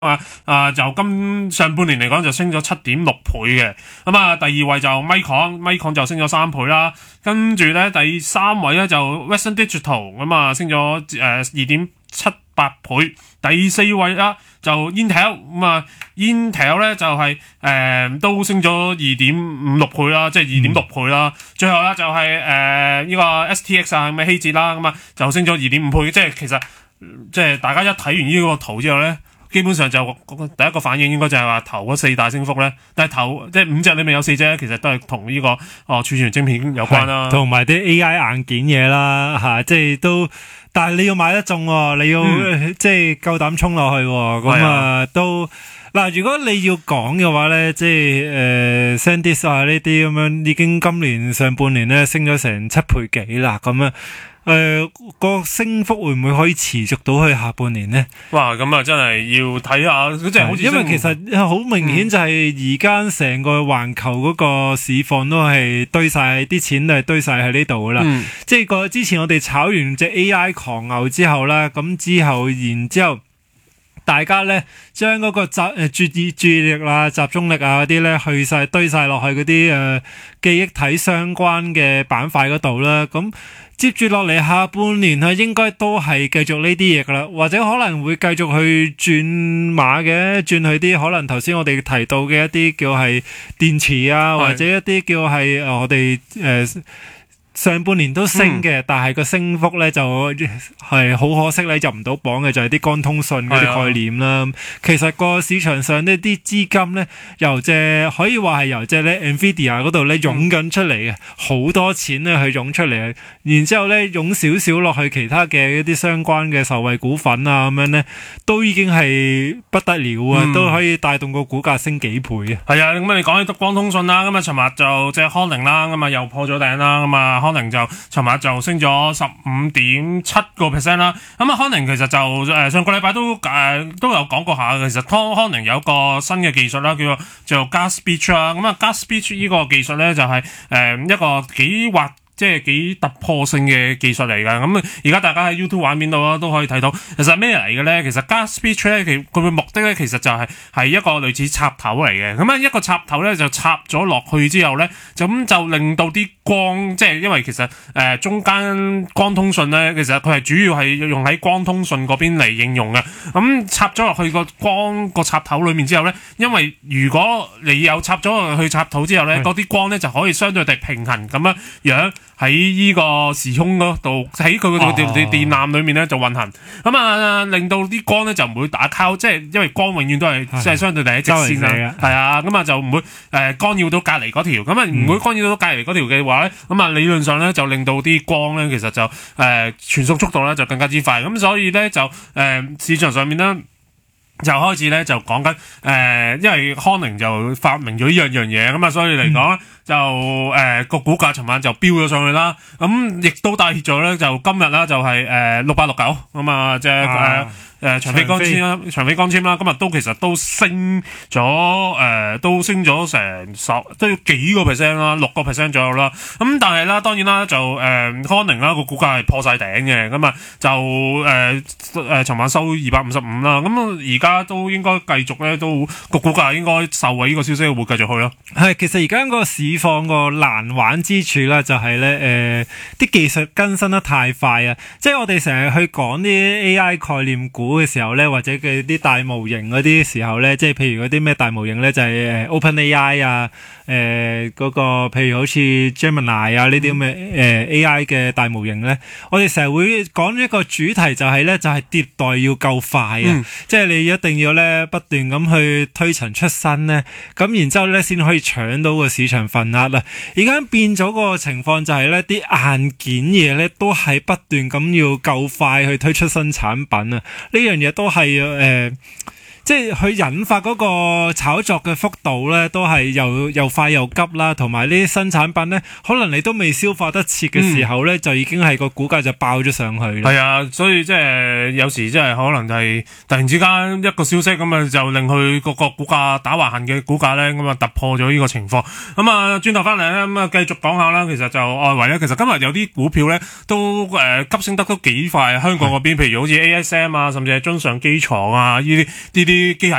就上半年嚟講就升咗7.6倍嘅。咁啊，第二位就 Micron 就升咗3倍啦。跟住咧第三位咧就 Western Digital 咁啊，升咗2.78倍。第四位啦就 Intel 咁啊 ，Intel 咧就都升咗2.56倍啦，即係2.6倍啦。最後咧就呢個 STX 啊，咁啊希捷啦，咁啊就升咗2.5倍。即係其實即係大家一睇完呢個圖之後咧，基本上就第一個反應應該就係話頭嗰4大升幅咧，但係即係5隻裏面有4隻其實都係同呢個儲存晶片有關啦， 同埋啲 AI 硬件嘢啦嚇，即係都，但係你要買得中喎，你要即係夠膽衝落去喎，咁啊都嗱，如果你要講嘅話咧，即係SanDisk 啊呢啲咁樣已經今年上半年咧升咗成7倍幾啦，咁啊。個升幅會唔會可以持續到去下半年呢？ 哇，咁啊真係要睇下，即係好似因為其實好明顯就係而家成個環球嗰個市況都係堆晒啲錢都係堆晒喺呢度噶啦。即係之前我哋炒完隻 AI 狂牛之後啦，咁然之後大家咧將嗰個注意力啦、集中力啊嗰啲咧去晒堆晒落去嗰啲記憶體相關嘅板塊嗰度啦，咁。接住落嚟下半年啊，應該都係繼續呢啲嘢噶啦，或者可能會繼續去轉馬嘅，轉去啲可能頭先我哋提到嘅一啲叫係電池啊，或者一啲叫係我哋上半年都升嘅，但係個升幅咧就係好可惜咧入唔到榜嘅，就係啲光通訊嗰啲概念啦。其實個市場上呢啲資金咧可以話係由咧 Nvidia 嗰度咧湧緊出嚟嘅，好多錢咧去湧出嚟，然之後咧湧少少落去其他嘅一啲相關嘅受惠股份啊咁樣咧，都已經係不得了啊，都可以帶動個股價升幾倍啊。 係啊，咁你講起光通訊啦，咁啊尋日就即係康寧啦，咁啊又破咗頂啦，咁啊康寧就尋日就升咗15.7%啦。咁啊康寧其實就上個禮拜都有講過下，其實康寧有個新嘅技術啦，叫做 Gas Speech 啦。咁啊 Gas Speech 呢個技術咧就係一個即係幾突破性嘅技術嚟㗎。咁而家大家喺 YouTube 畫面度啦都可以睇到，其實咩嚟嘅咧？其實 Gas Speech 咧，佢嘅目的咧，其實就係一個類似插頭嚟嘅。咁一個插頭咧就插咗落去之後咧，就令到啲光，即係因為其實中間光通訊咧，其實佢係主要係用喺光通訊嗰邊嚟應用嘅。咁插咗落去個光個插頭裏面之後咧，因為如果你有插咗落去插頭之後咧，嗰啲光咧就可以相對地平衡咁樣喺呢個時空嗰度，喺佢個電纜裏面咧就運行，咁令到啲光咧就唔會打交，即係因為光永遠都係即係相對地喺直線啦，係啊，咁就唔會干擾到隔離嗰條，咁唔會干擾到隔離嗰條嘅話咧，咁理論上咧就令到啲光咧其實就傳送速度咧就更加之快，咁所以咧就市場上面咧。就開始咧就講緊因為康寧就發明咗呢樣嘢，咁所以嚟講咧就個股價尋晚就飆咗上去啦，咁亦都帶挈咗咧就今日啦就係6869咁啊，即係長飛光纖啦，今日都其實都升咗成都要幾個 percent 啦，6% 左右啦，咁但係啦當然啦就康寧啦個股價係破晒頂嘅，咁啊就尋晚收255啦，咁而家都應該繼續咧，都個股價應該受惠呢個消息會繼續去咯。 係，其實而家個市況個難玩之處啦，就係咧啲技術更新得太快啊！即係我哋成日去講啲 AI 概念股嘅時候咧，或者嘅啲大模型嗰啲時候咧，即係譬如嗰啲咩大模型咧，就係OpenAI 啊，嗰個譬如好似 Gemini 啊呢啲咁嘅AI 嘅大模型咧，我哋成日會講一個主題就係咧，就係迭代要夠快啊！即係你一定要咧不斷咁去推陳出新咧，咁然之後咧先可以搶到個市場份額啦。而家變咗個情況就係咧，啲硬件嘢咧都係不斷咁要夠快去推出新產品啊！呢樣嘢都係即係佢引發嗰個炒作嘅幅度咧，都係又快又急啦，同埋呢啲新產品咧，可能你都未消化得切嘅時候咧，就已經係個股價就爆咗上去啦。 係啊，所以即係有時即係可能就係突然之間一個消息咁就令佢個股價打橫行嘅股價咧突破咗呢個情況。轉頭翻嚟咧繼續講下啦。其實就外圍咧，其實今日有啲股票咧都急升得都幾快。香港嗰邊譬如好似 ASM 啊，甚至係中上機床啊呢啲機械